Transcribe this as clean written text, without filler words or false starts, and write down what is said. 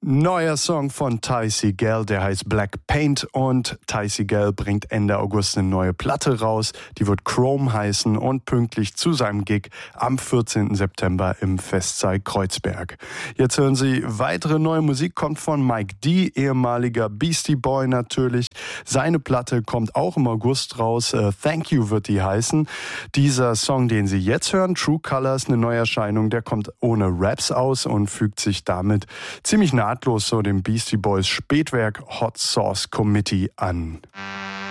Neuer Song von Ty Segall, der heißt Black Paint, und Ty Segall bringt Ende August eine neue Platte raus, die wird Chrome heißen und pünktlich zu seinem Gig am 14. September im Festsaal Kreuzberg. Jetzt hören Sie, weitere neue Musik kommt von Mike D., ehemaliger Beastie Boy natürlich. Seine Platte kommt auch im August raus, Thank You wird die heißen. Dieser Song, den Sie jetzt hören, True Colors, eine Neuerscheinung, der kommt ohne Raps aus und fügt sich damit ziemlich nahtlos so dem Beastie Boys Spätwerk Hot Sauce Committee an.